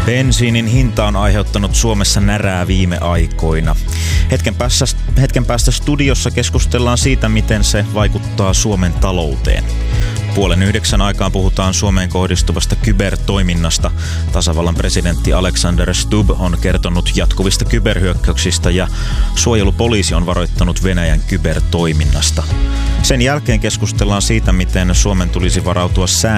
Bensiinin hinta on aiheuttanut Suomessa närää viime aikoina. Hetken päästä studiossa keskustellaan siitä, miten se vaikuttaa Suomen talouteen. 8:30 aikaan puhutaan Suomeen kohdistuvasta kybertoiminnasta. Tasavallan presidentti Alexander Stubb on kertonut jatkuvista kyberhyökkäyksistä ja suojelupoliisi on varoittanut Venäjän kybertoiminnasta. Sen jälkeen keskustellaan siitä, miten Suomen tulisi varautua